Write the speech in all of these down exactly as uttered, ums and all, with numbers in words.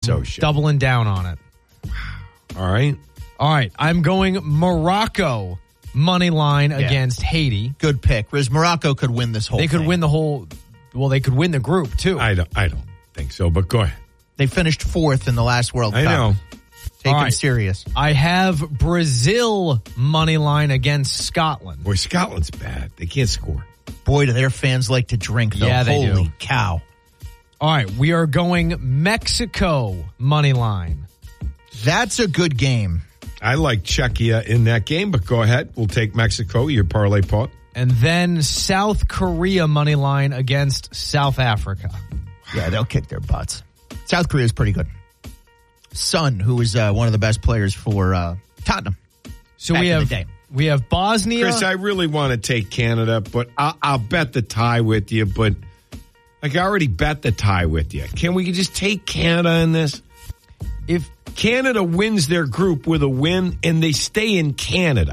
Rizzo show. Doubling down on it. All right. All right. I'm going Morocco money line yeah. against Haiti. Good pick. Riz, Morocco could win this whole They could thing. win the whole, well, they could win the group, too. I don't, I don't think so, but go ahead. They finished fourth in the last World Cup. I know. Take All it right. serious. I have Brazil money line against Scotland. Boy, Scotland's bad. They can't score. Boy, do their fans like to drink, though. Yeah, they Holy do. cow. All right. We are going Mexico money line. That's a good game. I like Czechia in that game, but go ahead. We'll take Mexico, your parlay pot. And then South Korea money line against South Africa. Yeah, they'll kick their butts. South Korea is pretty good. Son, who was uh, one of the best players for uh, Tottenham. So back we in have the day. we have Bosnia. Chris, I really want to take Canada, but I'll, I'll bet the tie with you. But like I already bet the tie with you. Can we just take Canada in this? If Canada wins their group with a win and they stay in Canada.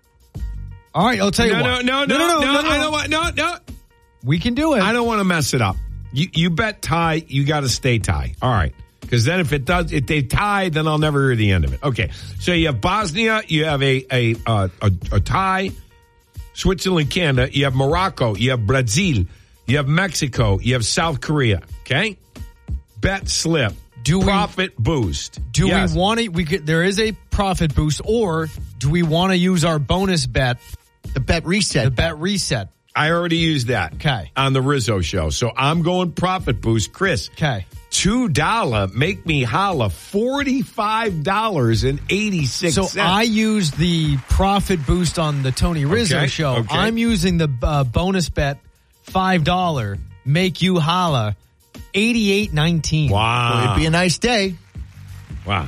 All right, I'll tell you no, what. No, no, no, no, no, no, I don't want, no, no. We can do it. I don't want to mess it up. You, you bet tie, you got to stay tie. All right. Because then if it does, if they tie, then I'll never hear the end of it. Okay. So you have Bosnia, you have a a uh, a, a tie, Switzerland, Canada, you have Morocco, you have Brazil, you have Mexico, you have South Korea. Okay. Bet slip. Do profit we, boost. Do yes. we want to? We could. There is a profit boost, or do we want to use our bonus bet, the bet reset? The bet reset. I already used that. Okay. On the Rizzo show, so I'm going profit boost, Chris. Okay. Two dollar, make me holla, forty-five dollars and eighty-six so cents. So I used the profit boost on the Tony Rizzo okay. show. Okay. I'm using the uh, bonus bet, five dollar, make you holla. eighty-eight nineteen. Wow. Well, it'd be a nice day. Wow.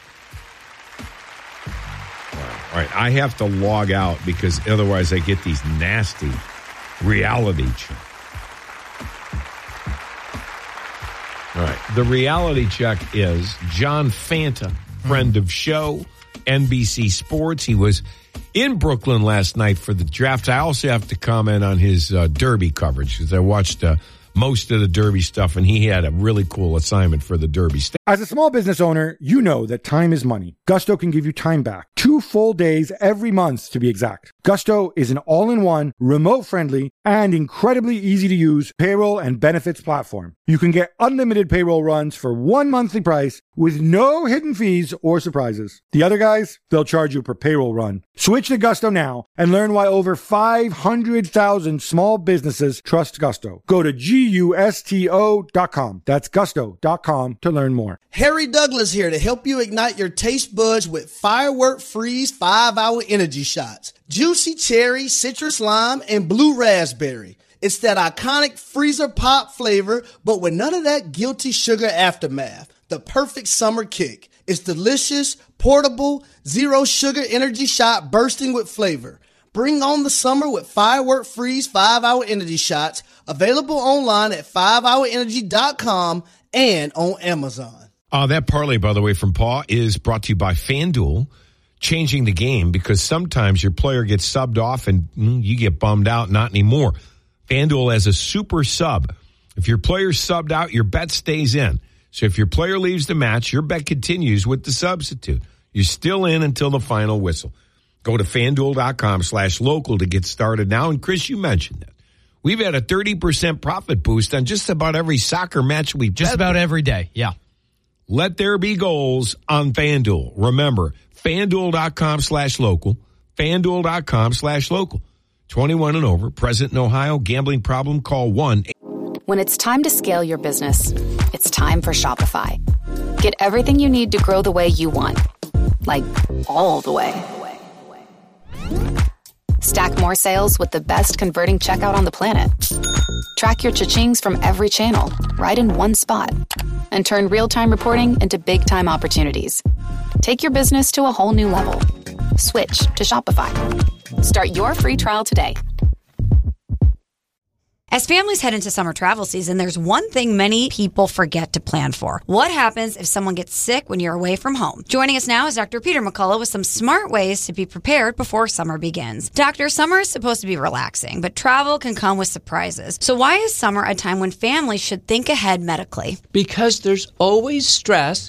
Wow. All right. I have to log out because otherwise I get these nasty reality checks. All right. The reality check is John Fanta, friend of show, N B C Sports. He was in Brooklyn last night for the draft. I also have to comment on his uh, Derby coverage because I watched uh, most of the Derby stuff, and he had a really cool assignment for the Derby. As a small business owner, you know that time is money. Gusto can give you time back. Two full days every month, to be exact. Gusto is an all-in-one, remote-friendly, and incredibly easy-to-use payroll and benefits platform. You can get unlimited payroll runs for one monthly price with no hidden fees or surprises. The other guys, they'll charge you per payroll run. Switch to Gusto now and learn why over five hundred thousand small businesses trust Gusto. Go to gusto dot com. That's gusto dot com to learn more. Harry Douglas here to help you ignite your taste buds with Firework Freeze five hour Energy Shots. Juicy cherry, citrus lime, and blue raspberry. It's that iconic freezer pop flavor, but with none of that guilty sugar aftermath. The perfect summer kick. It's delicious, portable, zero sugar energy shot bursting with flavor. Bring on the summer with Firework Freeze five hour Energy Shots. Available online at five hour energy dot com and on Amazon. Uh, that parlay, by the way, from Paul is brought to you by FanDuel, changing the game because sometimes your player gets subbed off and mm, you get bummed out. Not anymore. FanDuel has a super sub. If your player's subbed out, your bet stays in. So if your player leaves the match, your bet continues with the substitute. You're still in until the final whistle. Go to FanDuel.com slash local to get started now. And Chris, you mentioned that. We've had a thirty percent profit boost on just about every soccer match we've Just about every day, yeah. Let there be goals on FanDuel. Remember, FanDuel.com slash local, FanDuel.com slash local. twenty-one and over, present in Ohio, gambling problem, call one. When it's time to scale your business, it's time for Shopify. Get everything you need to grow the way you want. Like, all the way. Stack more sales with the best converting checkout on the planet. Track your cha-chings from every channel, right in one spot. And turn real-time reporting into big-time opportunities. Take your business to a whole new level. Switch to Shopify. Start your free trial today. As families head into summer travel season, there's one thing many people forget to plan for. What happens if someone gets sick when you're away from home? Joining us now is Doctor Peter McCullough with some smart ways to be prepared before summer begins. Doctor, summer is supposed to be relaxing, but travel can come with surprises. So why is summer a time when families should think ahead medically? Because there's always stress